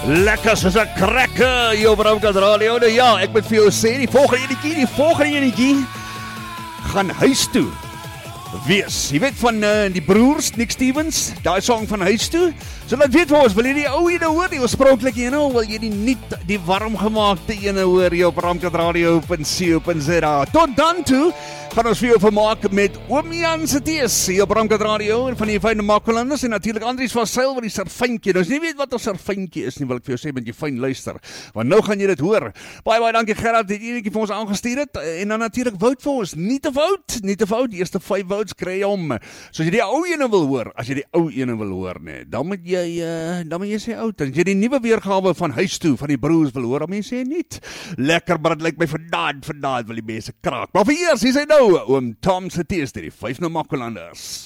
Lekker soos 'n cracker hier op Bramkat Radio. Nou ja, ek moet vir jou sê, die volgende enetjie gaan huis toe wees. Jy weet van die broers, Nick Stevens, daai song van huis toe. So laat weet vir ons, wil jy die ou ene hoor, die oorspronklike ene, of wil jy die warm gemaakte ene hoor hier op bramkatradio.co.za. Tot dan toe gaan ons vir jou vermaak met Oom Jan se tees hier op Bramkat Radio en van die fyn Makwalanders en natuurlik Andries van Sail wat die surfyntjie. Nou as jy nie weet wat 'n surfyntjie is nie, wil ek vir jou sê met jy fyn luister. Want nou gaan jy dit hoor. Baie dankie Gerard dat jy enetjie vir ons aangestuur het en dan natuurlik vote vir ons. Nie te fout. Die eerste 5 votes kry jy hom. So as jy die ou ene wil hoor, nee, dan moet jy sê oud. As jy die nuwe weergawe van Huis toe van die broers wil hoor, dan moet jy sê niet. Lekker, maar dit lyk my vandaan wil die mense kraak. Maar vir eers, hier is hy nou, Oom Tom se tees, die 5 Makwalanders.